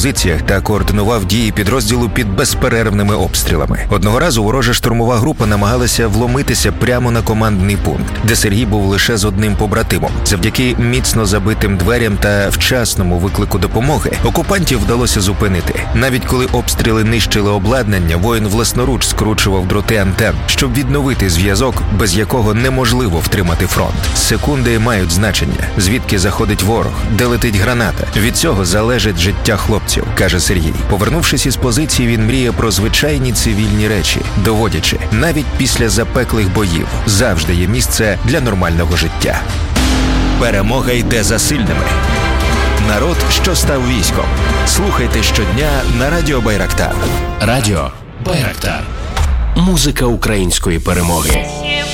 позиціях та координував дії підрозділу під безперервними обстрілами. Одного разу ворожа штурмова група намагалася вломитися прямо на командний пункт, де Сергій був лише з одним побратимом. Завдяки міцно забитим дверям та вчасному виклику допомоги окупантів вдалося зупинити. Навіть коли обстріли нищили обладнання, воїн власноруч скручував дроти антен, щоб відновити зв'язок, без якого неможливо втримати фронт. Секунди мають значення. Звідки заходить ворог, де летить граната. Від цього залежить життя хлопців, каже Сергій. Повернувшись із позиції, він мріє про звичайні цивільні речі, доводячи, навіть після запеклих боїв завжди є місце для нормального життя. Перемога йде за сильними. Народ, що став військом. Слухайте щодня на Радіо Байрактар. Радіо Байрактар. Музика української перемоги.